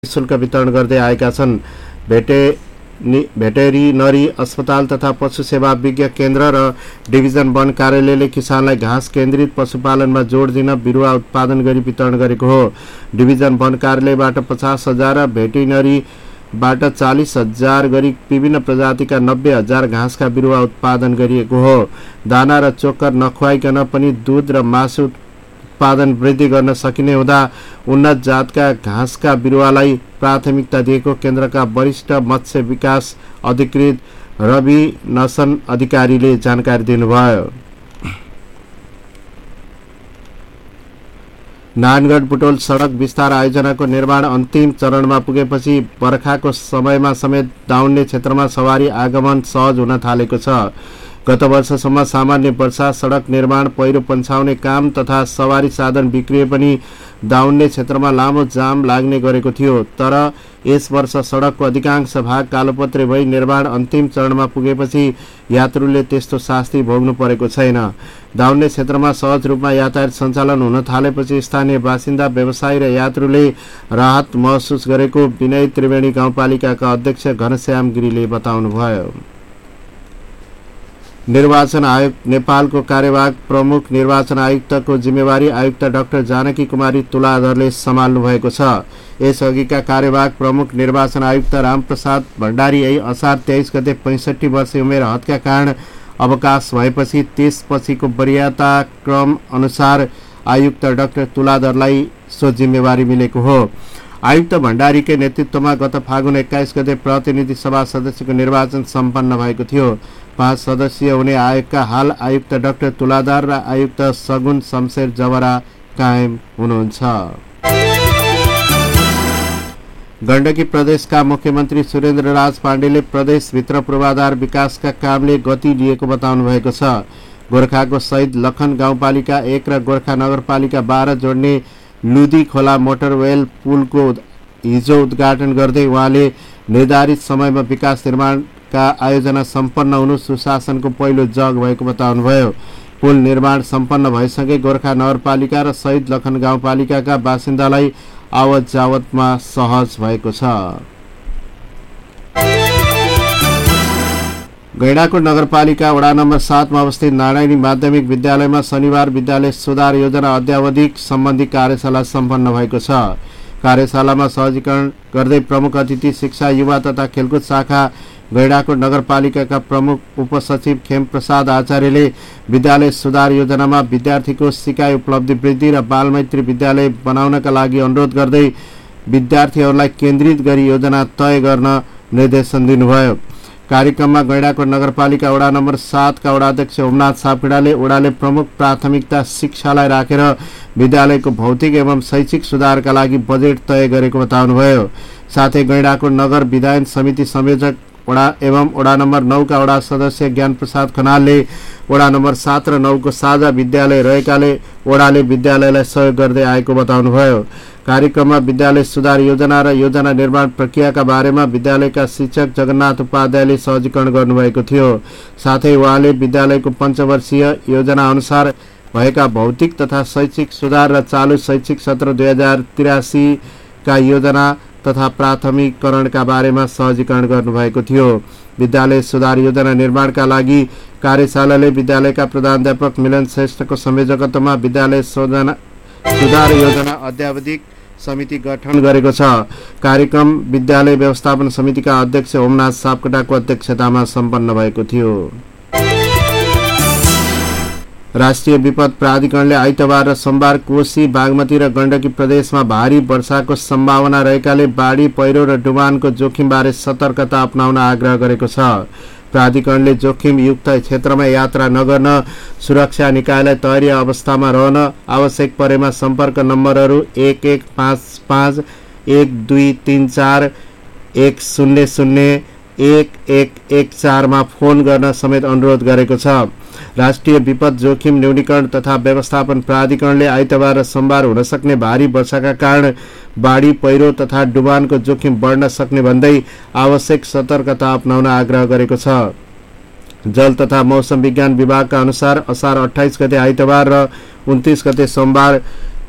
निःशुल्क वितरण गर्दै आएका छन्। भेटेरिनरी अस्पताल तथा पशु सेवा विज्ञ केन्द्र र डिभिजन वन कार्यालयले किसानलाई घाँस केन्द्रित पशुपालनमा जोड दिन बिरुवा उत्पादन गरी वितरण गरेको हो। डिभिजन वन कार्यालयबाट 50,000 र भेटेरिनरीबाट 40,000 गरी विभिन्न प्रजातिका 90,000 घाँसका बिरुवा उत्पादन गरिएको हो। दाना र चोकर नखुवाइकन पनि दूध र मासु उत्पादन वृद्धि गर्न सकिने हुँदा उन्नत जातका घाँसका बिरुवालाई प्राथमिकता दिएको केन्द्रका वरिष्ठ मत्स्य विकास अधिकृत रवि नसन अधिकारीले जानकारी दिनुभयो। नारायणगढ बुटोल सडक विस्तार आयोजनाको निर्माण अन्तिम चरणमा पुगेपछि बर्खाको समयमा समेत दाउन्ने क्षेत्रमा सवारी आगमन सहज हुन थालेको छ। गत वर्षसम्म सामान्य वर्षा, सडक निर्माण, पहिरो पन्छाउने काम तथा सवारी साधन बिग्रिए पनि दाउन्ने क्षेत्रमा लामो जाम लाग्ने गरेको थियो। तर यस वर्ष सडकको अधिकांश भाग कालोपत्रे भई निर्माण अन्तिम चरणमा पुगेपछि यात्रुले त्यस्तो शास्ति भोग्नु परेको छैन। दाउन्ने क्षेत्रमा सहज रूपमा यातायात सञ्चालन हुन थालेपछि स्थानीय बासिन्दा, व्यवसायी र यात्रुले राहत महसुस गरेको विनय त्रिवेणी गाउँपालिकाका अध्यक्ष घनश्याम गिरीले बताउनुभयो। निर्वाचन आयोग नेपालको कार्यवाहक प्रमुख निर्वाचन आयुक्तको जिम्मेवारी आयुक्त डाक्टर जानकी कुमारी तुलाधरले सम्हाल्नु भएको छ। यसअघिका कार्यवाहक प्रमुख निर्वाचन आयुक्त रामप्रसाद भण्डारी असार 23 गते 65 वर्ष उमेर हदका कारण अवकाश भएपछि त्यसपछिको वरीयता क्रम अनुसार आयुक्त डाक्टर तुलाधरलाई सो जिम्मेवारी मिलेको हो। आयुक्त भण्डारीकै नेतृत्वमा गत फागुन 21 गते प्रतिनिधि सभा सदस्यको निर्वाचन सम्पन्न भएको थियो। 5 सदस्यीय हुने आयोगका हाल आयुक्त डाक्टर तुलाधर र आयुक्त सगुन शमशेर जवरा कायम हुनुहुन्छ। गण्डकी प्रदेशका मुख्यमन्त्री सुरेन्द्रराज पाण्डेले प्रदेशभित्र पूर्वाधार विकासका कामले गति लिएको बताउनु भएको छ। गोर्खाको शहीद लखन गाउँपालिका 1 र गोर्खा नगरपालिका 12 जोड्ने लुदी खोला मोटरवेल पुलको हिजो उद्घाटन गर्दै उहाँले निर्धारित समयमा विकास निर्माणका आयोजना सम्पन्न हुनु सुशासनको पहिलो जग भएको बताउनुभयो। पुल निर्माण सम्पन्न भएसँगै गोर्खा नगरपालिका र शहीद लखन गाउँपालिकाका बासिन्दालाई आवत जावतमा सहज भएको छ। गैंडाकोट नगरपालिका वडा नम्बर 7 मा अवस्थित नारायणी माध्यमिक विद्यालयमा शनिबार विद्यालय सुधार योजना अध्यावधिक सम्बन्धी कार्यशाला सम्पन्न भएको छ। कार्यशालामा सहजीकरण गर्दै प्रमुख अतिथि शिक्षा, युवा तथा खेलकुद शाखा गैंडाकोट नगरपालिकाका प्रमुख उपसचिव खेम प्रसाद आचार्यले विद्यालय सुधार योजनामा विद्यार्थीको सिकाइ उपलब्धि वृद्धि र बालमैत्री विद्यालय बनाउनका लागि अनुरोध गर्दै विद्यार्थीहरूलाई केन्द्रित गरी योजना तय गर्न निर्देशन दिनुभयो। कार्यक्रममा गैंडाकोट नगरपालिका वडा नम्बर 7 का वडाध्यक्ष ओमनाथ सापकोटाले वडाले प्रमुख प्राथमिकता शिक्षालाई राखेर विद्यालयको भौतिक एवं शैक्षिक सुधारका लागि बजेट तय गरेको बताउनुभयो। साथै गैंडाकोट नगर विधायन समिति संयोजक वडा एवं वडा नम्बर 9 का वडा सदस्य ज्ञान प्रसाद खनालले वडा नम्बर 7 र 9 को साझा विद्यालय रहेकाले वडाले विद्यालयलाई सहयोग गर्दै आएको बताउनुभयो। कार्यक्रममा विद्यालय सुधार योजना र योजना निर्माण प्रक्रियाका बारेमा विद्यालयका शिक्षक जगन्नाथ उपाध्यायले सहजीकरण गर्नुभएको थियो। साथै उहाँले विद्यालयको पञ्चवर्षीय योजना अनुसार भएका भौतिक तथा शैक्षिक सुधार र चालु शैक्षिक सत्र 2083 का योजना तथा प्राथमिकरणका बारेमा सहजीकरण गर्नुभएको थियो। विद्यालय सुधार योजना निर्माणका लागि कार्यशालाले विद्यालयका प्रधानाध्यापक मिलन श्रेष्ठको संयोजकत्वमा विद्यालय सुधार योजना अध्यावधिक समिति गठन गरेको छ। कार्यक्रम विद्यालय व्यवस्थापन समितिका अध्यक्ष ओमनाथ सापकोटाको अध्यक्षतामा सम्पन्न भएको थियो। राष्ट्रिय विपद प्राधिकरणले आइतबार र सोमबार कोशी, बागमती र गण्डकी प्रदेशमा भारी वर्षाको सम्भावना रहेकाले बाढी, पहिरो र डुबानको जोखिमबारे सतर्कता अपनाउन आग्रह गरेको छ। प्राधिकरणले जोखिमयुक्त क्षेत्रमा यात्रा नगर्न, सुरक्षा निकायलाई तयारी अवस्थामा रहन, आवश्यक परेमा सम्पर्क नम्बरहरू 1155 1234 100 1114 मा फोन गर्न समेत अनुरोध गरेको छ। राष्ट्रिय विपद जोखिम न्यूनीकरण तथा व्यवस्थापन प्राधिकरणले आइतबार र सोमबार हुन सक्ने भारी वर्षाका कारण बाढी, पहिरो तथा डुबानको जोखिम बढ्न सक्ने भन्दै आवश्यक सतर्कता अपनाउन आग्रह गरेको छ। जल तथा मौसम विज्ञान विभागका अनुसार असार 28 गते आइतबार र 29 गते सोमबार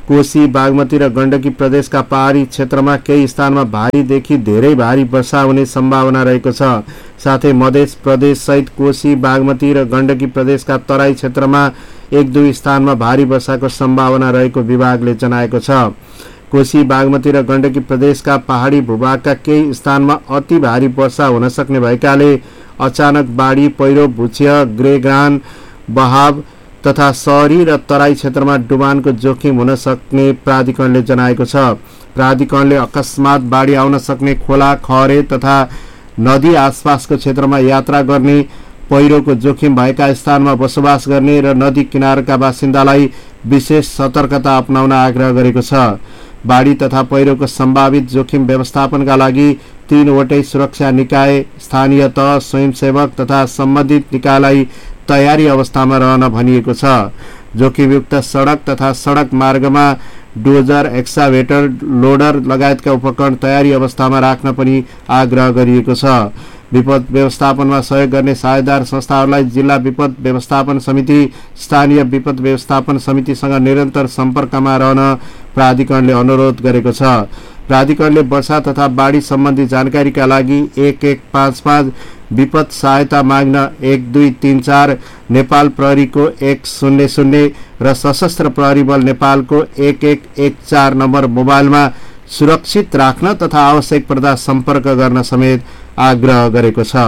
कोशी, बागमती र गण्डकी प्रदेशका पहाडी क्षेत्रमा केही स्थानमा भारीदेखि धेरै भारी वर्षा हुने सम्भावना रहेको छ। साथै मध्य प्रदेश सहित कोशी, बागमती र गण्डकी प्रदेशका तराई क्षेत्रमा 1-2 स्थानमा भारी वर्षाको सम्भावना रहेको विभागले जनाएको छ। कोशी, बागमती र गण्डकी प्रदेशका पहाडी भूभागका केही स्थानमा अति भारी वर्षा हुन सक्ने भएकाले अचानक बाढी, पहिरो, भूक्षय, ग्रेगान, बहाव तथा शहरी र तराई क्षेत्रमा डुबानको जोखिम हुन सक्ने प्राधिकरणले जनाएको छ। प्राधिकरणले अकस्मात बाढी आउन सक्ने खोला, खहरे तथा नदी आसपासको क्षेत्रमा यात्रा गर्ने, पहिरोको जोखिम भएका स्थानमा बसोबास गर्ने र नदी किनारका बासिन्दालाई विशेष सतर्कता अपनाउन आग्रह गरेको छ। बाढी तथा पहिरोको सम्भावित जोखिम व्यवस्थापनका लागि 3वटै सुरक्षा निकाय, स्थानीय तह, स्वयंसेवक तथा सम्बन्धित निकायलाई तयारी अवस्थामा रहन भनिएको छ। जोखिमयुक्त सडक तथा सडक मार्गमा डोजर, एक्साभेटर, लोडर लगायतका उपकरण तयारी अवस्थामा राख्न पनि आग्रह गरिएको छ। विपद व्यवस्थापनमा सहयोग गर्ने साझेदार संस्थाहरूलाई जिल्ला विपद व्यवस्थापन समिति, स्थानीय विपद व्यवस्थापन समितिसँग निरन्तर सम्पर्कमा रहन प्राधिकरणले अनुरोध गरेको छ। प्राधिकरणले वर्षा तथा बाढी सम्बन्धी जानकारीका लागि 1155, विपद सहायता माग्न 1234, नेपाल प्रहरीको 100 र सशस्त्र प्रहरी बल नेपालको 1114 नम्बर मोबाइलमा सुरक्षित राख्न तथा आवश्यक पर्दा सम्पर्क गर्न समेत आग्रह गरेको छ।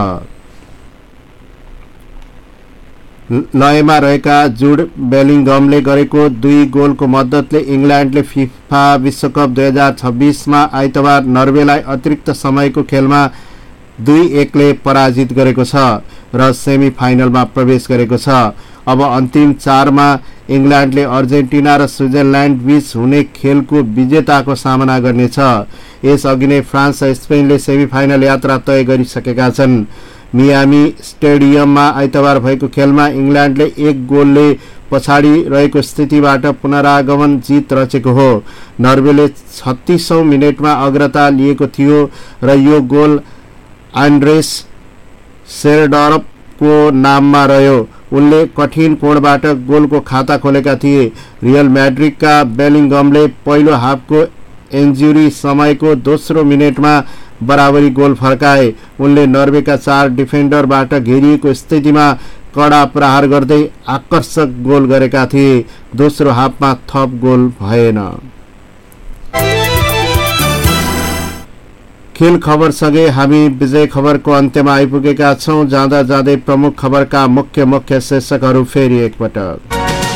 लयमा रहेका जुड बेलिङगमले गरेको 2 गोलको मद्दतले इङ्ल्यान्डले फिफा विश्वकप 2026 मा आइतबार नर्वेलाई अतिरिक्त समयको खेलमा 2-1 ले पराजित गरेको छ र सेमी फाइनलमा प्रवेश गरेको छ। अब अन्तिम 4 मा इङ्ल्यान्डले अर्जेन्टिना र स्विजरल्यान्ड बीच हुने खेलको विजेताको सामना गर्नेछ। यसअघि नै फ्रान्स र स्पेनले सेमी फाइनल यात्रा तय गरिसकेका छन्। मियामी स्टेडियममा आइतबार भएको खेलमा इङ्ल्यान्डले 1 गोलले पछाडि रहेको स्थितिबाट पुनरागमन जित रचेको हो। नर्वेले 36औं मिनेटमा अग्रता लिएको थियो र यो गोल आन्ड्रेस सेरडरपको नाममा रह्यो। उनले कठिन कोणबाट गोलको खाता खोलेका थिए। रियल म्याड्रिडका बेलिङगमले पहिलो हाफको इन्जुरी समयको दोस्रो मिनेटमा बराबरी गोल फर्काए। उनले नर्वेका 4 डिफेन्डरबाट घेरिएको स्थितिमा कडा प्रहार गर्दै आकर्षक गोल गरेका थिए। दोस्रो हाफमा थप गोल भएन। खेल खबरसँगै हामी विजय खबरको अन्त्यमा आइपुगेका छौं। जाँदा जाँदै प्रमुख खबरका मुख्य शीर्षकहरू फेरि एकपटक।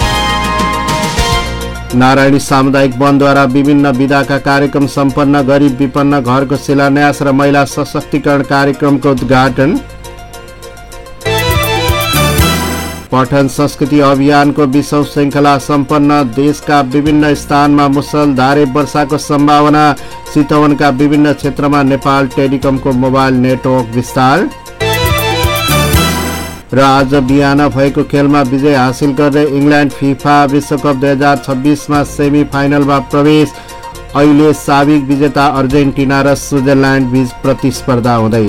नारायणी सामुदायिक वनद्वारा विभिन्न विधाका कार्यक्रम सम्पन्न, गरिब विपन्न घरको शिलान्यास र महिला सशक्तिकरण कार्यक्रमको उद्घाटन। पठन संस्कृति अभियानको 20औं श्रृङ्खला सम्पन्न, देशका विभिन्न स्थानमा मुसलधारे वर्षाको सम्भावना, चितवनका विभिन्न क्षेत्रमा नेपाल टेलिकमको मोबाइल नेटवर्क विस्तार र आज बिहान भएको खेलमा विजय हासिल गर्दै इङ्ल्यान्ड फिफा विश्वकप 2026 मा सेमी फाइनलमा प्रवेश। अहिले साबिक विजेता अर्जेन्टिना र स्विजरल्यान्ड बीच प्रतिस्पर्धा हुँदै।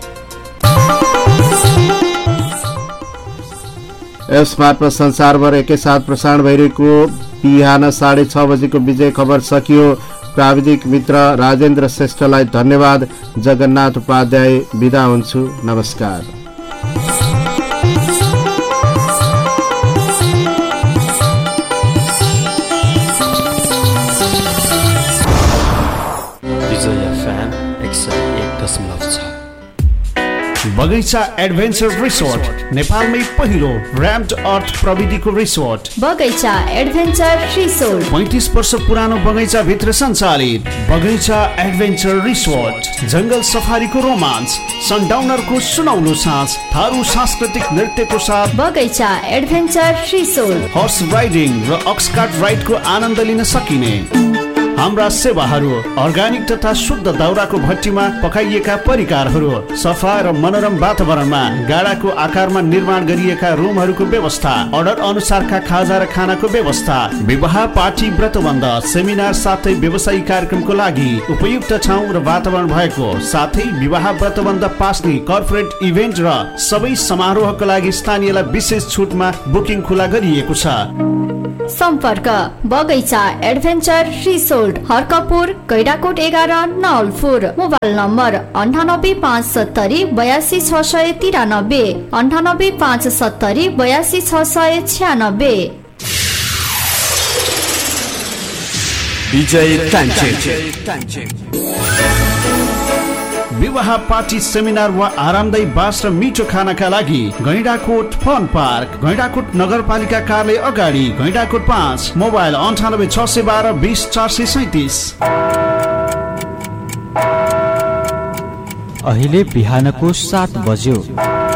यसमार्फत संसारभर एकैसाथ प्रसारण भइरहेको बिहान 6:30 बजेको विजय खबर सकियो। प्राविधिक मित्र राजेन्द्र श्रेष्ठलाई धन्यवाद। जगन्नाथ उपाध्याय बिदा हुन्छु। नमस्कार। बगैंचा एडभेन्चर रिसोर्ट नेपालमै पहिलो र्याम्ड अर्थ प्रविधिको रिसोर्ट बगैंचा एडभेन्चर रिसोर्ट 35 वर्ष पुरानो बगैंचा भित्र सञ्चालित बगैंचा एडभेन्चर रिसोर्ट। जंगल सफारीको रोमान्स, सनडाउनरको सुनौलो साँझ, थारू सांस्कृतिक नृत्यको साथ बगैंचा एडभेन्चर रिसोर्ट। हर्स राइडिङ र अक्सकार्ट राइडको आनन्द लिन सकिने हाम्रा सेवाहरू, अर्ग्यानिक तथा शुद्ध दाउराको भट्टीमा पकाइएका परिकारहरू, सफा र मनोरम वातावरणमा गाडाको आकारमा निर्माण गरिएका रुमहरूको व्यवस्था, अर्डर अनुसारका खाजा र खानाको व्यवस्था, विवाह, पार्टी, व्रतबन्ध, सेमिनार साथै व्यवसायिक कार्यक्रमको लागि उपयुक्त ठाउँ र वातावरण भएको साथै विवाह, व्रतबन्ध, पास्नी, कर्पोरेट इभेन्ट र सबै समारोहको लागि स्थानीयलाई विशेष छुटमा बुकिङ खुला गरिएको छ। सम्पर्क बगैँचा adventure resort हरकपुर Gaindakot 11 Nawalpur. Mobile number 9857 82 693 9857 82 696। विजय टान्चे विवाह पार्टी सेमिनार वा आरामदायी बास र मिठो खानाका लागि गैंडाकोट फन पार्क, गैंडाकोट नगरपालिका कार्यालय अगाडि, गैंडाकोट 5। मोबाइल 98 612 20 437। अहिले बिहानको 7 बज्यो।